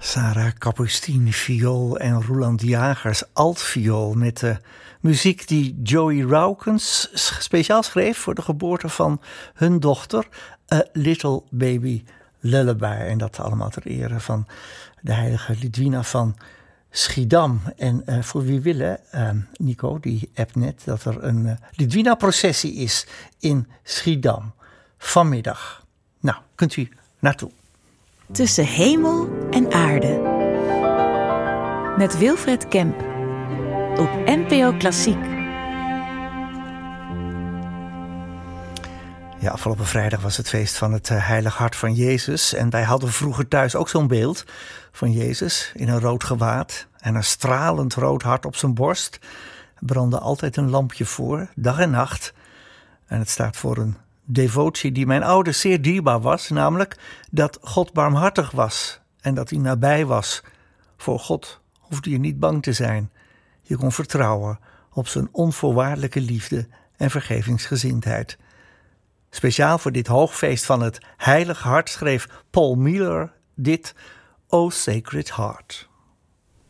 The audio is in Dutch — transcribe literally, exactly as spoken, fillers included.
Sarah Kapustien viool en Roland Jagers altviool met de muziek die Joey Raukens speciaal schreef voor de geboorte van hun dochter, A Little Baby Lullaby. En dat allemaal ter ere van de heilige Lidwina van Schiedam. En uh, voor wie willen, uh, Nico, die appt net dat er een uh, Lidwina-processie is in Schiedam vanmiddag. Nou, kunt u naartoe. Tussen hemel en aarde. Met Wilfred Kemp. Op N P O Klassiek. Ja, afgelopen vrijdag was het feest van het uh, Heilig Hart van Jezus. En wij hadden vroeger thuis ook zo'n beeld van Jezus in een rood gewaad en een stralend rood hart op zijn borst. Er brandde altijd een lampje voor, dag en nacht. En het staat voor een devotie die mijn ouders zeer dierbaar was, namelijk dat God barmhartig was en dat hij nabij was. Voor God hoefde je niet bang te zijn. Je kon vertrouwen op zijn onvoorwaardelijke liefde en vergevingsgezindheid. Speciaal voor dit hoogfeest van het Heilig Hart schreef Paul Mueller dit O Sacred Heart.